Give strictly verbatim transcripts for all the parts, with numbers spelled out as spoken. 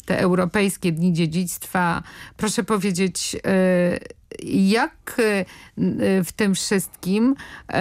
te Europejskie Dni Dziedzictwa. Proszę powiedzieć, jak w tym wszystkim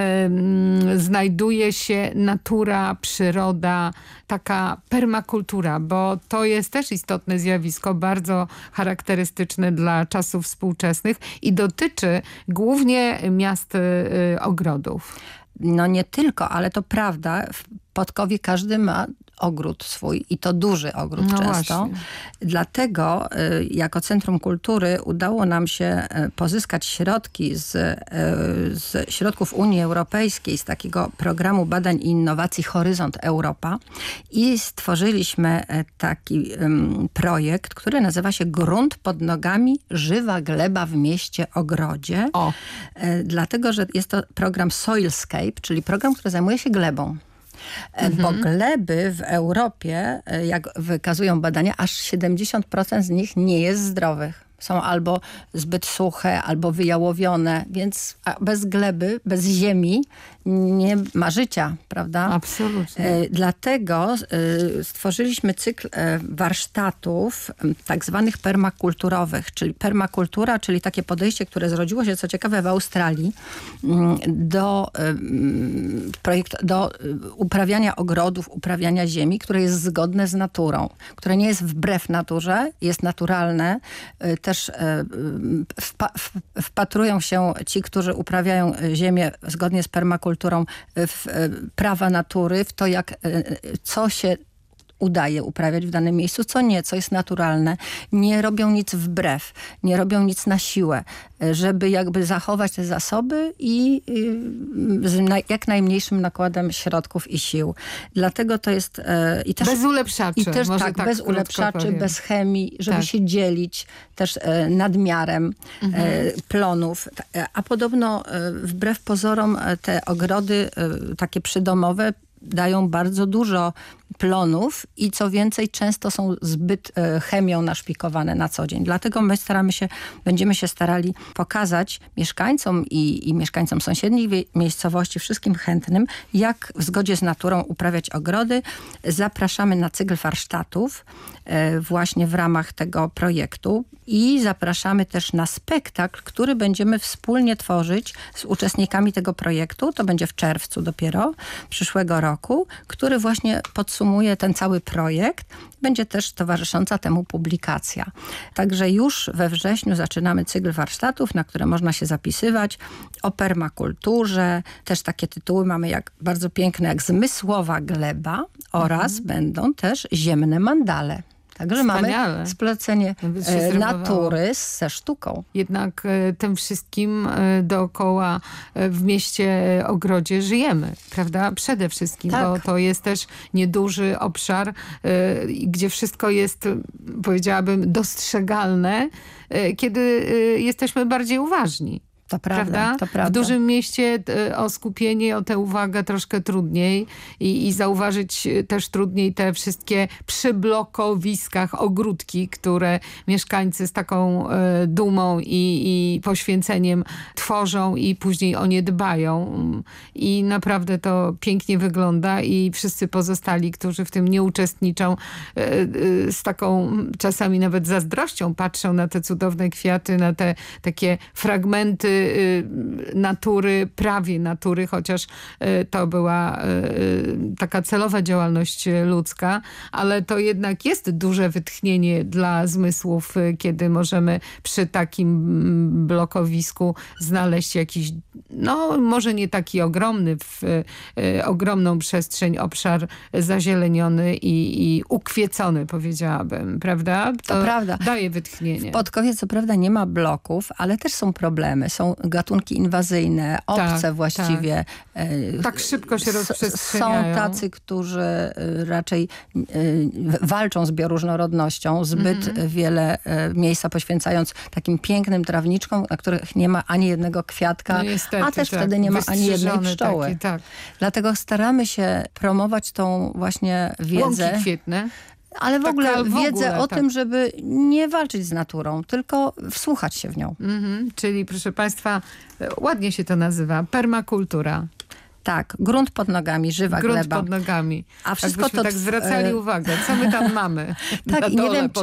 znajduje się natura, przyroda, taka permakultura, bo to jest też istotne zjawisko, bardzo charakterystyczne dla czasów współczesnych i dotyczy głównie miast ogrodów. No nie tylko, ale to prawda. W Podkowie każdy ma ogród swój i to duży ogród no często. Właśnie. Dlatego y, jako Centrum Kultury udało nam się y, pozyskać środki z, y, z środków Unii Europejskiej, z takiego programu badań i innowacji Horyzont Europa i stworzyliśmy y, taki y, projekt, który nazywa się Grunt pod nogami, żywa gleba w mieście ogrodzie. O. Y, dlatego, że jest to program Soilscape, czyli program, który zajmuje się glebą. Mhm. Bo gleby w Europie, jak wykazują badania, aż siedemdziesiąt procent z nich nie jest zdrowych. Są albo zbyt suche, albo wyjałowione, więc bez gleby, bez ziemi nie ma życia, prawda? Absolutnie. E, dlatego e, stworzyliśmy cykl e, warsztatów e, tak zwanych permakulturowych, czyli permakultura, czyli takie podejście, które zrodziło się, co ciekawe, w Australii m, do, e, projekt, do uprawiania ogrodów, uprawiania ziemi, które jest zgodne z naturą, które nie jest wbrew naturze, jest naturalne. E, też e, wpa, wpatrują się ci, którzy uprawiają ziemię zgodnie z permakulturą, w prawa natury, w to, jak, co się udaje uprawiać w danym miejscu, co nie, co jest naturalne. Nie robią nic wbrew, nie robią nic na siłę, żeby jakby zachować te zasoby i z jak najmniejszym nakładem środków i sił. Dlatego to jest... I też, bez ulepszaczy. I też może tak, tak bez ulepszaczy, powiem. bez chemii, żeby tak. się dzielić też nadmiarem mhm. plonów. A podobno wbrew pozorom te ogrody takie przydomowe dają bardzo dużo plonów i co więcej często są zbyt chemią naszpikowane na co dzień. Dlatego my staramy się, będziemy się starali pokazać mieszkańcom i, i mieszkańcom sąsiednich miejscowości, wszystkim chętnym, jak w zgodzie z naturą uprawiać ogrody. Zapraszamy na cykl warsztatów właśnie w ramach tego projektu i zapraszamy też na spektakl, który będziemy wspólnie tworzyć z uczestnikami tego projektu. To będzie w czerwcu dopiero przyszłego roku, który właśnie podsumuje ten cały projekt. Będzie też towarzysząca temu publikacja. Także już we wrześniu zaczynamy cykl warsztatów, na które można się zapisywać, o permakulturze. Też takie tytuły mamy jak bardzo piękne, jak Zmysłowa gleba oraz mhm. będą też ziemne mandale. Także Wspaniale. mamy splecenie natury ze sztuką. Jednak tym wszystkim dookoła w mieście ogrodzie żyjemy, prawda? Przede wszystkim, tak. Bo to jest też nieduży obszar, gdzie wszystko jest, powiedziałabym, dostrzegalne, kiedy jesteśmy bardziej uważni. To prawda, prawda? To prawda. W dużym mieście o skupienie, o tę uwagę troszkę trudniej i, i zauważyć też trudniej te wszystkie przy blokowiskach ogródki, które mieszkańcy z taką e, dumą i, i poświęceniem tworzą i później o nie dbają. I naprawdę to pięknie wygląda i wszyscy pozostali, którzy w tym nie uczestniczą, e, e, z taką czasami nawet zazdrością patrzą na te cudowne kwiaty, na te takie fragmenty natury, prawie natury, chociaż to była taka celowa działalność ludzka, ale to jednak jest duże wytchnienie dla zmysłów, kiedy możemy przy takim blokowisku znaleźć jakiś, no może nie taki ogromny, w, ogromną przestrzeń, obszar zazieleniony i, i ukwiecony, powiedziałabym, prawda? To, to prawda. Daje wytchnienie. W Podkowie co prawda nie ma bloków, ale też są problemy. Są gatunki inwazyjne, obce tak, właściwie. Tak. tak szybko się rozprzestrzeniają. Są tacy, którzy raczej walczą z bioróżnorodnością, zbyt mhm. wiele miejsca poświęcając takim pięknym trawniczkom, na których nie ma ani jednego kwiatka, no niestety, a też tak. wtedy nie ma ani jednej pszczoły. Taki, tak. Dlatego staramy się promować tą właśnie wiedzę. Łąki kwietne. Ale w ogóle tak, w wiedzę ogóle, o tak. tym, żeby nie walczyć z naturą, tylko wsłuchać się w nią. Mhm, czyli proszę państwa, ładnie się to nazywa, permakultura. Tak, grunt pod nogami, żywa grunt gleba. Grunt pod nogami. A wszystko to tak zwracali uwagę, co my tam mamy. Tak, i nie wiem, czy